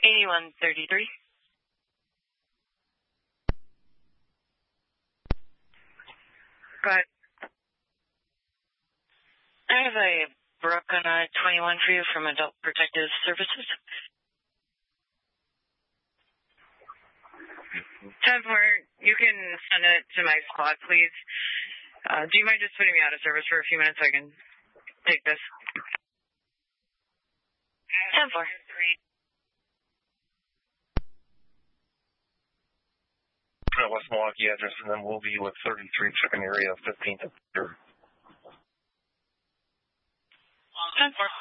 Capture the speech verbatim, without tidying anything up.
eighty-one thirty-three. Go ahead. I have a Brooke on a twenty-one for you from Adult Protective Services. ten four, you can send it to my squad, please. Uh, do you mind just putting me out of service for a few minutes so I can take this? ten four. West Milwaukee address, and then we'll be with thirty-three chicken area, fifteenth and third. ten four.